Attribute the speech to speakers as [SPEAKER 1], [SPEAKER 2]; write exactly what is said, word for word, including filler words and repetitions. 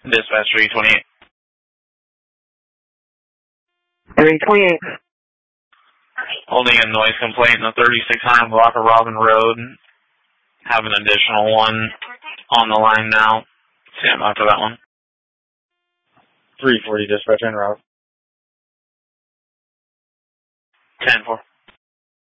[SPEAKER 1] Dispatch three twenty-eight.
[SPEAKER 2] three twenty-eight.
[SPEAKER 1] Holding a noise complaint in the thirty-six hundred block of Robin Road. Have an additional one on the line now. Stand by for that one.
[SPEAKER 3] three forty dispatch en route.
[SPEAKER 1] ten four.